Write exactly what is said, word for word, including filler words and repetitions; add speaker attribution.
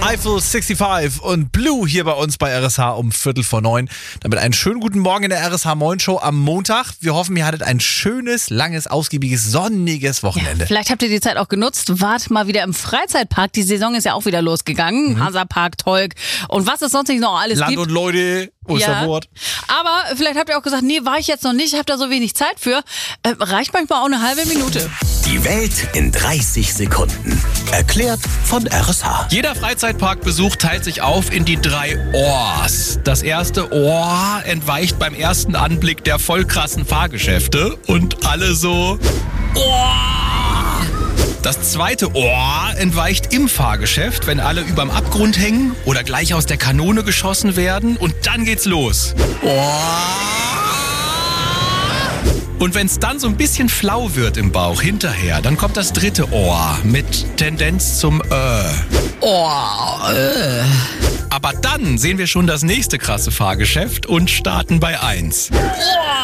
Speaker 1: Eiffel sechsundsechzig und Blue hier bei uns bei R S H um Viertel vor neun. Damit einen schönen guten Morgen in der R S H Moin Show am Montag. Wir hoffen, ihr hattet ein schönes, langes, ausgiebiges, sonniges Wochenende.
Speaker 2: Ja, vielleicht habt ihr die Zeit auch genutzt. Wart mal wieder im Freizeitpark. Die Saison ist ja auch wieder losgegangen. Mhm. Hansapark, Tolk und was es sonst nicht noch alles
Speaker 1: Land
Speaker 2: gibt.
Speaker 1: und Leute, Osterwort.
Speaker 2: Ja. Aber vielleicht habt ihr auch gesagt, nee, war ich jetzt noch nicht, hab da so wenig Zeit für. Äh, reicht manchmal auch eine halbe Minute.
Speaker 3: Die Welt in dreißig Sekunden. Erklärt von R S H.
Speaker 4: Jeder Freizeitparkbesuch teilt sich auf in die drei Ohrs. Das erste Ohr entweicht beim ersten Anblick der voll krassen Fahrgeschäfte und alle so Ohr. Das zweite Ohr entweicht im Fahrgeschäft, wenn alle überm Abgrund hängen oder gleich aus der Kanone geschossen werden und dann geht's los. Ohr. Und wenn es dann so ein bisschen flau wird im Bauch hinterher, dann kommt das dritte Ohr mit Tendenz zum Äh.
Speaker 2: Oh, äh.
Speaker 4: Aber dann sehen wir schon das nächste krasse Fahrgeschäft und starten bei eins.